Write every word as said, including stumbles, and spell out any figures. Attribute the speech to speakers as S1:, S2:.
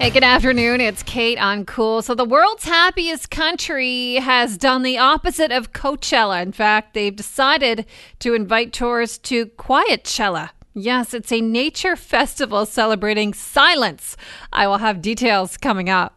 S1: Hey, good afternoon. It's Kate on Cool. So the world's happiest country has done the opposite of Coachella. In fact, they've decided to invite tourists to Quietchella. Yes, it's a nature festival celebrating silence. I will have details coming up.